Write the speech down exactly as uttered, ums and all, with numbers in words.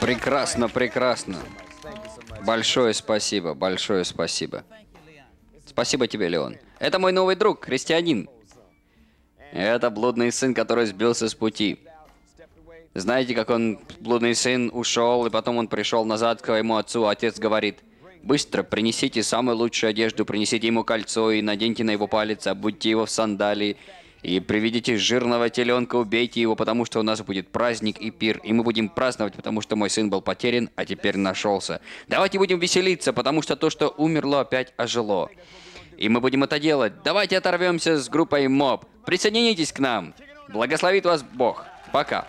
Прекрасно, прекрасно. Большое спасибо, большое спасибо. Спасибо тебе, Леон. Это мой новый друг, христианин. Это блудный сын, который сбился с пути. Знаете, как он, блудный сын, ушел, и потом он пришел назад к своему отцу, а отец говорит: «Быстро принесите самую лучшую одежду, принесите ему кольцо и наденьте на его палец, обудьте его в сандалии, и приведите жирного теленка, убейте его, потому что у нас будет праздник и пир, и мы будем праздновать, потому что мой сын был потерян, а теперь нашелся. Давайте будем веселиться, потому что то, что умерло, опять ожило. И мы будем это делать. Давайте оторвемся с группой Моб. Присоединитесь к нам. Благословит вас Бог. Пока».